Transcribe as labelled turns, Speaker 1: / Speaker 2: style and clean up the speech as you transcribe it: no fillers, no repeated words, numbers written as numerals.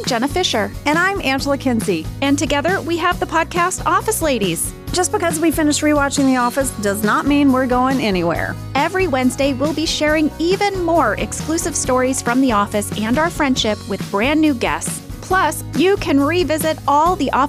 Speaker 1: Jenna Fisher.
Speaker 2: And I'm Angela Kinsey.
Speaker 1: And together we have the podcast Office Ladies.
Speaker 2: Just because we finished rewatching The Office does not mean we're going anywhere.
Speaker 1: Every Wednesday, we'll be sharing even more exclusive stories from The Office and our friendship with brand new guests. Plus, you can revisit all the Office